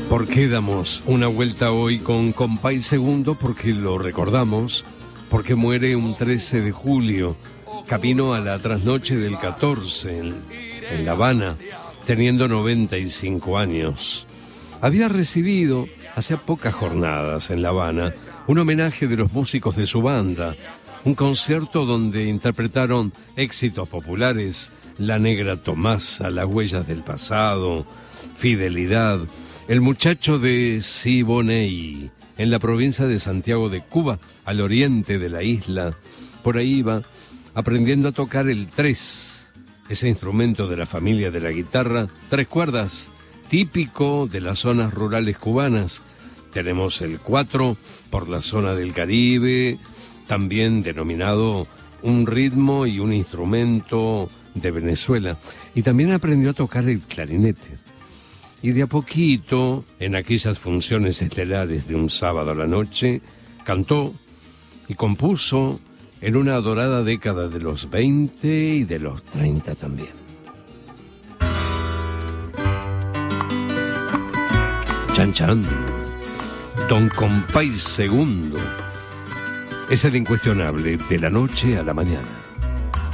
¿Por qué damos una vuelta hoy con Compay Segundo? Porque lo recordamos, porque muere un 13 de julio, camino a la trasnoche del 14 en La Habana, teniendo 95 años. Había recibido, hace pocas jornadas en La Habana, un homenaje de los músicos de su banda, un concierto donde interpretaron éxitos populares, La Negra Tomasa, Las Huellas del Pasado, Fidelidad, El Muchacho de Siboney, en la provincia de Santiago de Cuba, al oriente de la isla. Por ahí iba aprendiendo a tocar el tres, ese instrumento de la familia de la guitarra, 3 cuerdas, típico de las zonas rurales cubanas. Tenemos el 4 por la zona del Caribe, también denominado un ritmo y un instrumento de Venezuela. Y también aprendió a tocar el clarinete. Y de a poquito, en aquellas funciones estelares de un sábado a la noche, cantó y compuso en una dorada década de los 20 y de los 30 también. Chan Chan, Don Compay Segundo, es el incuestionable de la noche a la mañana.